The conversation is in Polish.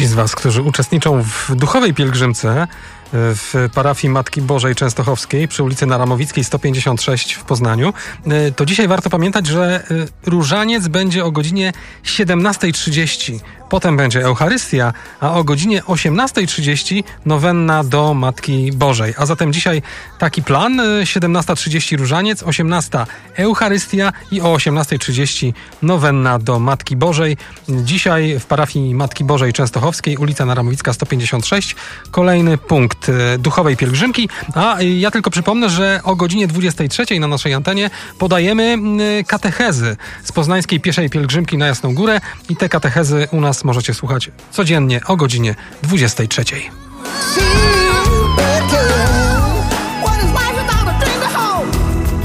Ci z was, którzy uczestniczą w duchowej pielgrzymce w parafii Matki Bożej Częstochowskiej przy ulicy Naramowickiej 156 w Poznaniu, to dzisiaj warto pamiętać, że różaniec będzie o godzinie 17:30. Potem będzie Eucharystia, a o godzinie 18:30 nowenna do Matki Bożej. A zatem dzisiaj taki plan: 17:30 różaniec, 18:00 Eucharystia i o 18:30 nowenna do Matki Bożej. Dzisiaj w parafii Matki Bożej Częstochowskiej, ulica Naramowicka 156, kolejny punkt duchowej pielgrzymki. A ja tylko przypomnę, że o godzinie 23:00 na naszej antenie podajemy katechezy z poznańskiej pieszej pielgrzymki na Jasną Górę i te katechezy u nas możecie słuchać codziennie o godzinie 23:00.